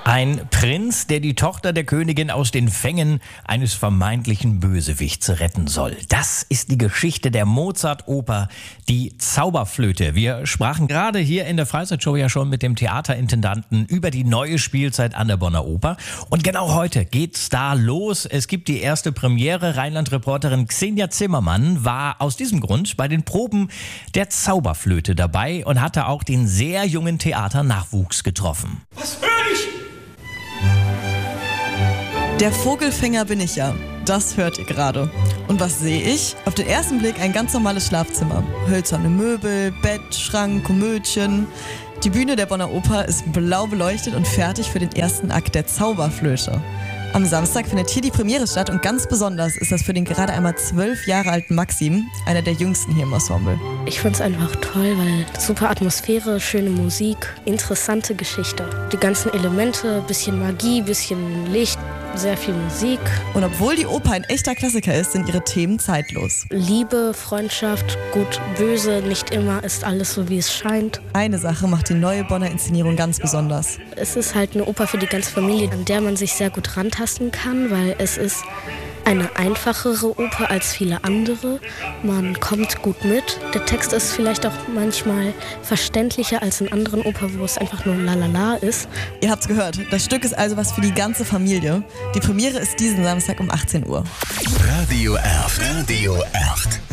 Ein Prinz, der die Tochter der Königin aus den Fängen eines vermeintlichen Bösewichts retten soll. Das ist die Geschichte der Mozart-Oper Die Zauberflöte. Wir sprachen gerade hier in der Freizeitshow ja schon mit dem Theaterintendanten über die neue Spielzeit an der Bonner Oper. Und genau heute geht's da los. Es gibt die erste Premiere. Rheinland-Reporterin Xenia Zimmermann war aus diesem Grund bei den Proben der Zauberflöte dabei und hatte auch den sehr jungen Theaternachwuchs getroffen. Was höre ich? Der Vogelfänger bin ich ja. Das hört ihr gerade. Und was sehe ich? Auf den ersten Blick ein ganz normales Schlafzimmer. Hölzerne Möbel, Bett, Schrank, Komödchen. Die Bühne der Bonner Oper ist blau beleuchtet und fertig für den ersten Akt der Zauberflöte. Am Samstag findet hier die Premiere statt und ganz besonders ist das für den gerade einmal 12 Jahre alten Maxim, einer der jüngsten hier im Ensemble. Ich finde es einfach toll, weil super Atmosphäre, schöne Musik, interessante Geschichte. Die ganzen Elemente, bisschen Magie, bisschen Licht, sehr viel Musik. Und obwohl die Oper ein echter Klassiker ist, sind ihre Themen zeitlos. Liebe, Freundschaft, gut, böse, nicht immer ist alles so, wie es scheint. Eine Sache macht die neue Bonner Inszenierung ganz besonders. Es ist halt eine Oper für die ganze Familie, an der man sich sehr gut rantasten kann, weil es ist eine einfachere Oper als viele andere. Man kommt gut mit. Der Text ist vielleicht auch manchmal verständlicher als in anderen Opern, wo es einfach nur lalala ist. Ihr habt's gehört, das Stück ist also was für die ganze Familie. Die Premiere ist diesen Samstag um 18 Uhr. Radio Erft. Radio Erft.